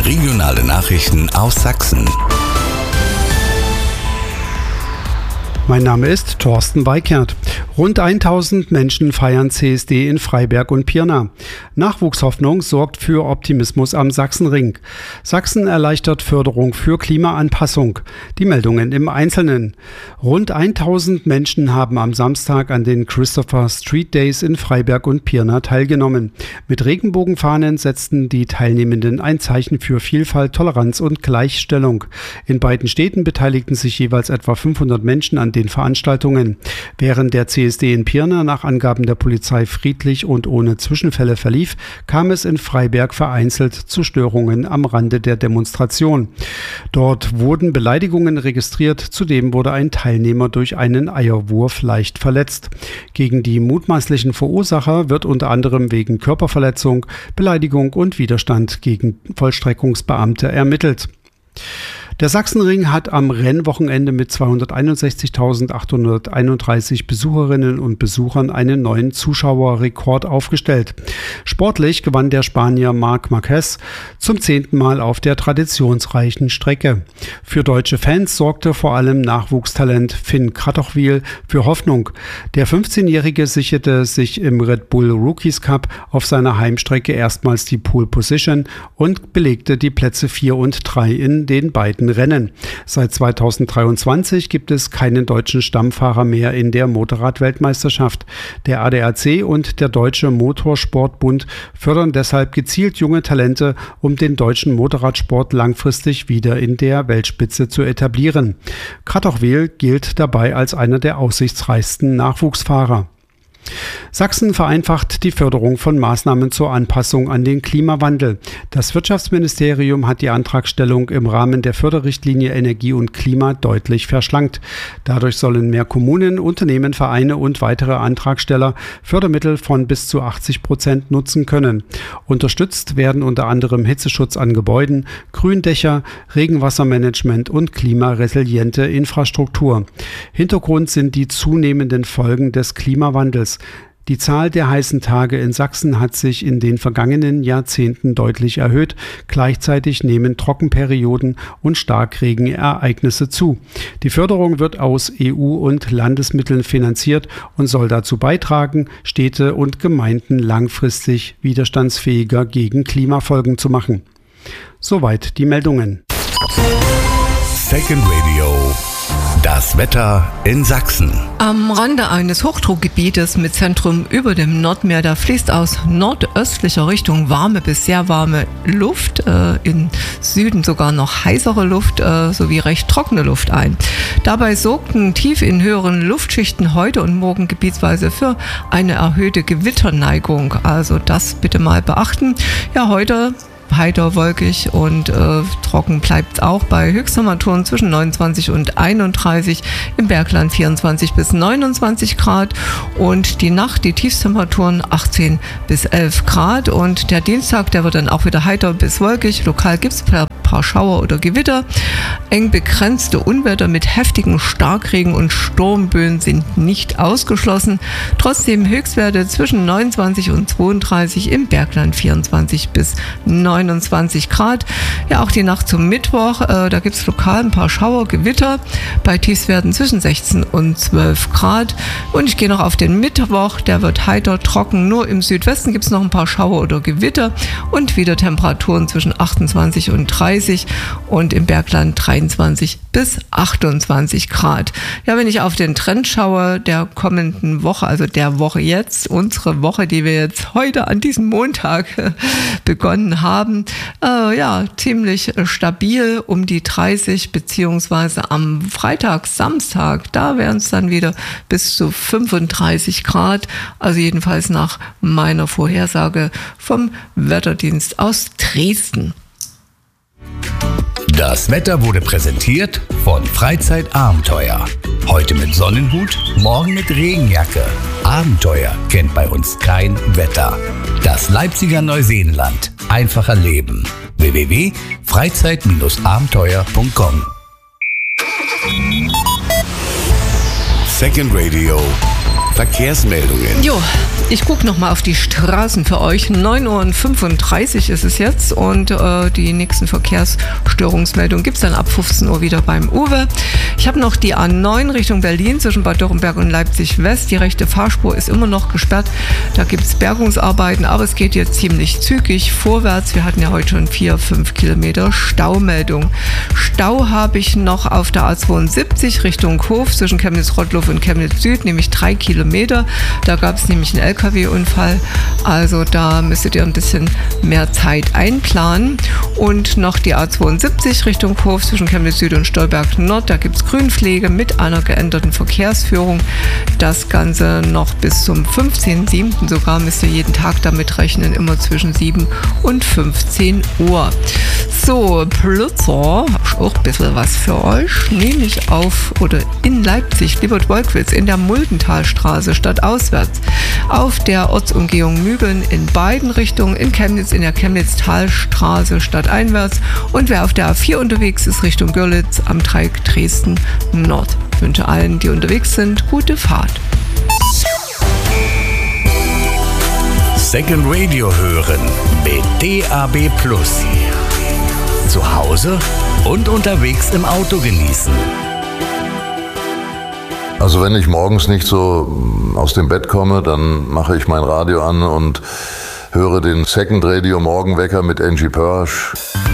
Regionale Nachrichten aus Sachsen. Mein Name ist Thorsten Weikert. Rund 1000 Menschen feiern CSD in Freiberg und Pirna. Nachwuchshoffnung sorgt für Optimismus am Sachsenring. Sachsen erleichtert Förderung für Klimaanpassung. Die Meldungen im Einzelnen. Rund 1000 Menschen haben am Samstag an den Christopher Street Days in Freiberg und Pirna teilgenommen. Mit Regenbogenfahnen setzten die Teilnehmenden ein Zeichen für Vielfalt, Toleranz und Gleichstellung. In beiden Städten beteiligten sich jeweils etwa 500 Menschen an den Veranstaltungen. Während der CSD in Pirna nach Angaben der Polizei friedlich und ohne Zwischenfälle verlief, kam es in Freiberg vereinzelt zu Störungen am Rande der Demonstration. Dort wurden Beleidigungen registriert, zudem wurde ein Teilnehmer durch einen Eierwurf leicht verletzt. Gegen die mutmaßlichen Verursacher wird unter anderem wegen Körperverletzung, Beleidigung und Widerstand gegen Vollstreckungsbeamte ermittelt. Der Sachsenring hat am Rennwochenende mit 261.831 Besucherinnen und Besuchern einen neuen Zuschauerrekord aufgestellt. Sportlich gewann der Spanier Marc Marquez zum 10. Mal auf der traditionsreichen Strecke. Für deutsche Fans sorgte vor allem Nachwuchstalent Finn Kratochwil für Hoffnung. Der 15-Jährige sicherte sich im Red Bull Rookies Cup auf seiner Heimstrecke erstmals die Pole Position und belegte die Plätze 4 und 3 in den beiden Rennen. Seit 2023 gibt es keinen deutschen Stammfahrer mehr in der Motorrad-Weltmeisterschaft. Der ADAC und der Deutsche Motorsportbund fördern deshalb gezielt junge Talente, um den deutschen Motorradsport langfristig wieder in der Weltspitze zu etablieren. Kratochwil gilt dabei als einer der aussichtsreichsten Nachwuchsfahrer. Sachsen vereinfacht die Förderung von Maßnahmen zur Anpassung an den Klimawandel. Das Wirtschaftsministerium hat die Antragstellung im Rahmen der Förderrichtlinie Energie und Klima deutlich verschlankt. Dadurch sollen mehr Kommunen, Unternehmen, Vereine und weitere Antragsteller Fördermittel von bis zu 80% nutzen können. Unterstützt werden unter anderem Hitzeschutz an Gebäuden, Gründächer, Regenwassermanagement und klimaresiliente Infrastruktur. Hintergrund sind die zunehmenden Folgen des Klimawandels. Die Zahl der heißen Tage in Sachsen hat sich in den vergangenen Jahrzehnten deutlich erhöht. Gleichzeitig nehmen Trockenperioden und Starkregenereignisse zu. Die Förderung wird aus EU- und Landesmitteln finanziert und soll dazu beitragen, Städte und Gemeinden langfristig widerstandsfähiger gegen Klimafolgen zu machen. Soweit die Meldungen. Second Radio. Das Wetter in Sachsen. Am Rande eines Hochdruckgebietes mit Zentrum über dem Nordmeer, da fließt aus nordöstlicher Richtung warme bis sehr warme Luft, im Süden sogar noch heißere Luft sowie recht trockene Luft ein. Dabei sorgten tief in höheren Luftschichten heute und morgen gebietsweise für eine erhöhte Gewitterneigung. Also das bitte mal beachten. Ja, heute heiter, wolkig und trocken bleibt es auch bei Höchsttemperaturen zwischen 29 und 31, im Bergland 24 bis 29 Grad und die Nacht, die Tiefstemperaturen 18 bis 11 Grad und der Dienstag, der wird dann auch wieder heiter bis wolkig, lokal gibt es ein paar Schauer oder Gewitter, eng begrenzte Unwetter mit heftigen Starkregen und Sturmböen sind nicht ausgeschlossen, trotzdem Höchstwerte zwischen 29 und 32, im Bergland 24 bis 29 Grad. Ja, auch die Nacht zum Mittwoch, da gibt es lokal ein paar Schauer, Gewitter, bei Tiefstwerten zwischen 16 und 12 Grad. Und ich gehe noch auf den Mittwoch, der wird heiter, trocken, nur im Südwesten gibt es noch ein paar Schauer oder Gewitter und wieder Temperaturen zwischen 28 und 30 und im Bergland 23 bis 28 Grad. Ja, wenn ich auf den Trend schaue der kommenden Woche, also der Woche jetzt, unsere Woche, die wir jetzt heute an diesem Montag begonnen haben, ja, ziemlich stabil um die 30, beziehungsweise am Freitag, Samstag, da wären es dann wieder bis zu 35 Grad, also jedenfalls nach meiner Vorhersage vom Wetterdienst aus Dresden. Das Wetter wurde präsentiert von Freizeitabenteuer. Heute mit Sonnenhut, morgen mit Regenjacke. Abenteuer kennt bei uns kein Wetter. Das Leipziger Neuseenland. Einfacher Leben. www.freizeit-abenteuer.com. Second Radio. Verkehrsmeldungen. Jo, ich gucke nochmal auf die Straßen für euch. 9:35 Uhr ist es jetzt und die nächsten Verkehrsstörungsmeldungen gibt es dann ab 15 Uhr wieder beim Uwe. Ich habe noch die A9 Richtung Berlin zwischen Bad Dürrenberg und Leipzig West. Die rechte Fahrspur ist immer noch gesperrt. Da gibt es Bergungsarbeiten, aber es geht jetzt ziemlich zügig vorwärts. Wir hatten ja heute schon 4-5 Kilometer Staumeldung. Stau habe ich noch auf der A72 Richtung Hof zwischen Chemnitz-Rottloff und Chemnitz Süd, nämlich 3 Kilometer. Da gab es nämlich einen LKW-Unfall. Also da müsstet ihr ein bisschen mehr Zeit einplanen. Und noch die A72 Richtung Hof zwischen Chemnitz Süd und Stolberg Nord. Da gibt es Grünpflege mit einer geänderten Verkehrsführung. Das Ganze noch bis zum 15.07. sogar müsst ihr jeden Tag damit rechnen, immer zwischen 7 und 15 Uhr. So, Plötzer, hab ich auch ein bisschen was für euch. Nämlich auf oder in Leipzig, Liebert-Wolkwitz, in der Muldentalstraße stadtauswärts. Auf der Ortsumgehung Mügeln in beiden Richtungen, in Chemnitz, in der Chemnitz-Talstraße stadteinwärts. Und wer auf der A4 unterwegs ist, Richtung Görlitz am Dreieck Dresden Nord. Ich wünsche allen, die unterwegs sind, gute Fahrt. Second Radio hören mit DAB+. Zu Hause und unterwegs im Auto genießen. Also wenn ich morgens nicht so aus dem Bett komme, dann mache ich mein Radio an und höre den Second Radio Morgenwecker mit Angie Pörsch.